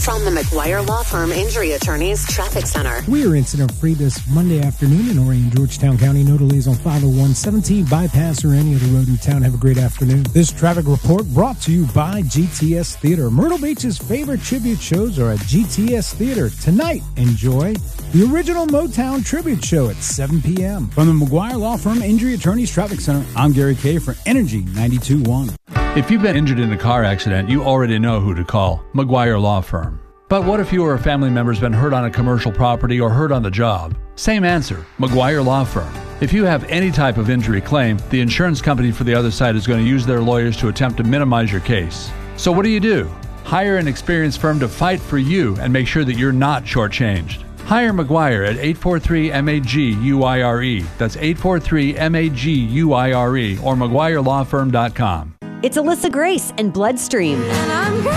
From the McGuire Law Firm Injury Attorneys Traffic Center. We are incident-free this Monday afternoon in Orion, Georgetown County. No delays on 501-17 bypass or any other road in town. Have a great afternoon. This traffic report brought to you by GTS Theater. Myrtle Beach's favorite tribute shows are at GTS Theater. Tonight, enjoy the original Motown tribute show at 7 p.m. From the McGuire Law Firm Injury Attorneys Traffic Center, I'm Gary Kay for Energy 92.1. If you've been injured in a car accident, you already know who to call, McGuire Law Firm. But what if you or a family member's been hurt on a commercial property or hurt on the job? Same answer, McGuire Law Firm. If you have any type of injury claim, the insurance company for the other side is going to use their lawyers to attempt to minimize your case. So what do? Hire an experienced firm to fight for you and make sure that you're not shortchanged. Hire McGuire at 843-MAG-UIRE. That's 843-MAG-UIRE or McGuireLawFirm.com. It's Alyssa Grace and Bloodstream. And I'm